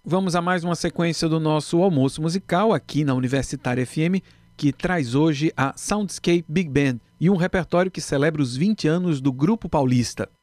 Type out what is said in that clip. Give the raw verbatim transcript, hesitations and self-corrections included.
vamos a mais uma sequência do nosso almoço musical aqui na Universitária F M, que traz hoje a Soundscape Big Band e um repertório que celebra os vinte anos do Grupo Paulista.